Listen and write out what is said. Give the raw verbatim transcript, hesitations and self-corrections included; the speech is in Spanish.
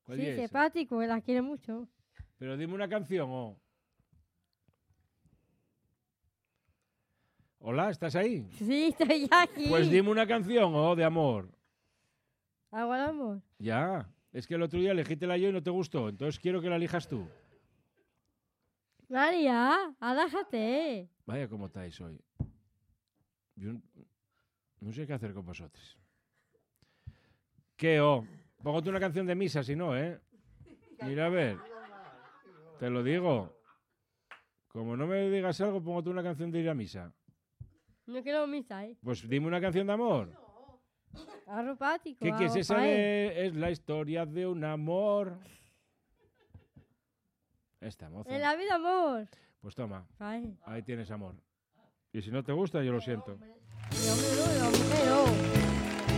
¿Cuál Sí, es? simpático, que la quiere mucho. Pero dime una canción, ¿o? Hola, ¿estás ahí? Sí, estoy aquí. Pues dime una canción, ¿o? De amor. Agua de amor. Ya. Es que el otro día elegítela yo y no te gustó. Entonces quiero que la elijas tú. María, alájate. Vaya cómo estáis hoy. Yo no sé qué hacer con vosotros. ¿Qué, o? Póngate una canción de misa, si no, ¿eh? Mira a ver. Te lo digo. Como no me digas algo, póngate una canción de ir a misa. No quiero misa, ¿eh? Pues dime una canción de amor. Arropático. ¿Qué, qué es algo esa pa' él. de... Es la historia de un amor? Esta, moza. En la vida, amor. Pues toma, Pa' él. ahí tienes amor. Y si no te gusta, yo lo siento. Yo me lo, yo me lo.